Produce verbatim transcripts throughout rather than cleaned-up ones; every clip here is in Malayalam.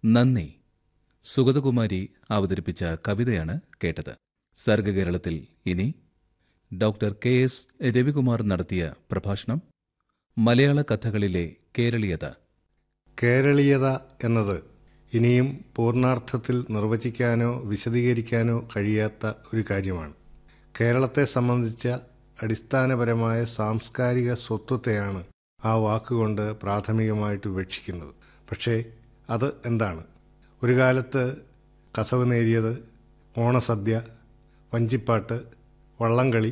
നന്ദി. സുഗതകുമാരി അവതരിപ്പിച്ച കവിതയാണ് കേട്ടത്. സർഗകേരളത്തിൽ ഇനി ഡോക്ടർ കെ എസ് രവികുമാർ നടത്തിയ പ്രഭാഷണം മലയാള കഥകളിലെ കേരളീയത. കേരളീയത എന്നത് ഇനിയും പൂർണ്ണാർത്ഥത്തിൽ നിർവചിക്കാനോ വിശദീകരിക്കാനോ കഴിയാത്ത ഒരു കാര്യമാണ്. കേരളത്തെ സംബന്ധിച്ച അടിസ്ഥാനപരമായ സാംസ്കാരിക സ്വത്വത്തെയാണ് ആ വാക്കുകൊണ്ട് പ്രാഥമികമായിട്ട് വിവക്ഷിക്കുന്നത്. പക്ഷേ അത് എന്താണ്? ഒരു കാലത്ത് കസവ് നേരിയത്, ഓണസദ്യ, വഞ്ചിപ്പാട്ട്, വള്ളംകളി,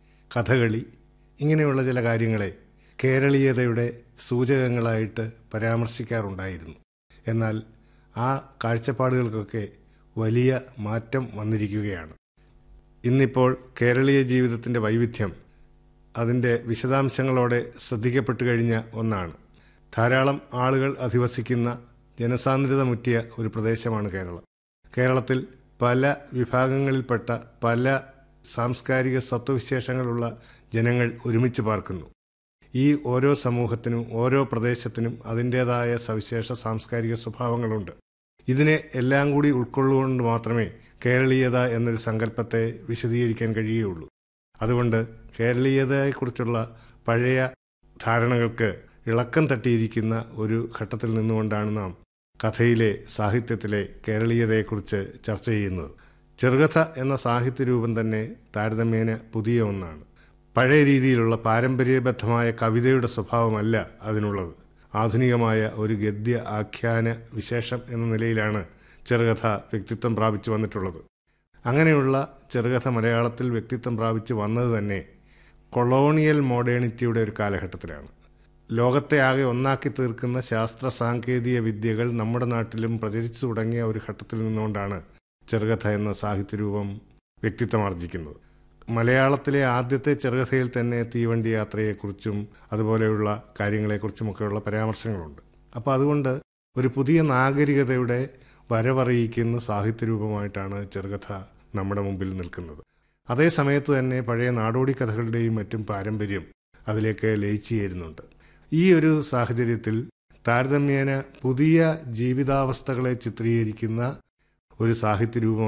കഥകളി ഇങ്ങനെയുള്ള ചില കാര്യങ്ങളെ കേരളീയതയുടെ സൂചകങ്ങളായിട്ട് പരാമർശിക്കാറുണ്ടായിരുന്നു. എന്നാൽ ആ കാഴ്ചപ്പാടുകൾക്കൊക്കെ വലിയ മാറ്റം വന്നിരിക്കുകയാണ്. ഇന്നിപ്പോൾ കേരളീയ ജീവിതത്തിൻ്റെ വൈവിധ്യം അതിൻ്റെ വിശദാംശങ്ങളോടെ ശ്രദ്ധിക്കപ്പെട്ടു കഴിഞ്ഞ ഒന്നാണ്. ധാരാളം ആളുകൾ അധിവസിക്കുന്ന ജനസാന്ദ്രത മുറ്റിയ ഒരു പ്രദേശമാണ് കേരളം. കേരളത്തിൽ പല വിഭാഗങ്ങളിൽപ്പെട്ട പല സാംസ്കാരിക സത്വവിശേഷങ്ങളുള്ള ജനങ്ങൾ ഒരുമിച്ച് പാർക്കുന്നു. ഈ ഓരോ സമൂഹത്തിനും ഓരോ പ്രദേശത്തിനും അതിൻ്റേതായ സവിശേഷ സാംസ്കാരിക സ്വഭാവങ്ങളുണ്ട്. ഇതിനെ എല്ലാം കൂടി ഉൾക്കൊള്ളുകൊണ്ട് മാത്രമേ കേരളീയത എന്നൊരു സങ്കല്പത്തെ വിശദീകരിക്കാൻ കഴിയുകയുള്ളൂ. അതുകൊണ്ട് കേരളീയതയെക്കുറിച്ചുള്ള പഴയ ധാരണകൾക്ക് ഇളക്കം തട്ടിയിരിക്കുന്ന ഒരു ഘട്ടത്തിൽ നിന്നുകൊണ്ടാണ് നാം കഥയിലെ സാഹിത്യത്തിലെ കേരളീയതയെക്കുറിച്ച് ചർച്ച ചെയ്യുന്നത്. ചെറുകഥ എന്ന സാഹിത്യരൂപം തന്നെ താരതമ്യേന പുതിയ ഒന്നാണ്. പഴയ രീതിയിലുള്ള പാരമ്പര്യബദ്ധമായ കവിതയുടെ സ്വഭാവമല്ല അതിനുള്ളത്. ആധുനികമായ ഒരു ഗദ്യ ആഖ്യാന വിശേഷം എന്ന നിലയിലാണ് ചെറുകഥ വ്യക്തിത്വം പ്രാപിച്ചു വന്നിട്ടുള്ളത്. അങ്ങനെയുള്ള ചെറുകഥ മലയാളത്തിൽ വ്യക്തിത്വം പ്രാപിച്ചു വന്നത് തന്നെ കൊളോണിയൽ മോഡേണിറ്റിയുടെ ഒരു കാലഘട്ടത്തിലാണ്. ലോകത്തെ ആകെ ഒന്നാക്കി തീർക്കുന്ന ശാസ്ത്ര സാങ്കേതിക വിദ്യകൾ നമ്മുടെ നാട്ടിലും പ്രചരിച്ചു തുടങ്ങിയ ഒരു ഘട്ടത്തിൽ നിന്നുകൊണ്ടാണ് ചെറുകഥ എന്ന സാഹിത്യരൂപം വ്യക്തിത്വമാർജിക്കുന്നത്. മലയാളത്തിലെ ആദ്യത്തെ ചെറുകഥയിൽ തന്നെ തീവണ്ടി യാത്രയെക്കുറിച്ചും അതുപോലെയുള്ള കാര്യങ്ങളെക്കുറിച്ചുമൊക്കെയുള്ള പരാമർശങ്ങളുണ്ട്. അപ്പോൾ അതുകൊണ്ട് ഒരു പുതിയ നാഗരികതയുടെ വരവറിയിക്കുന്ന സാഹിത്യരൂപമായിട്ടാണ് ചെറുകഥ നമ്മുടെ മുമ്പിൽ നിൽക്കുന്നത്. അതേ സമയത്ത് തന്നെ പഴയ നാടോടി കഥകളുടെയും മറ്റും പാരമ്പര്യം അതിലേക്ക് ലയിച്ചു ചേരുന്നുണ്ട്. ഈ ഒരു സാഹചര്യത്തിൽ താരതമ്യേന പുതിയ ജീവിതാവസ്ഥകളെ ചിത്രീകരിക്കുന്ന ഒരു സാഹിത്യരൂപം